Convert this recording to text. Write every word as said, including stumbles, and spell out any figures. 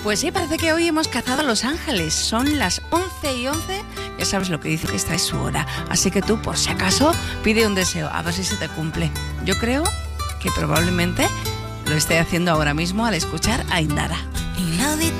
Pues sí, parece que hoy hemos cazado a los ángeles. Son las once y once. Ya sabes lo que dice, que esta es su hora. Así que tú, por si acaso, pide un deseo, a ver si se te cumple. Yo creo que probablemente lo esté haciendo ahora mismo al escuchar a Indara. Inaudito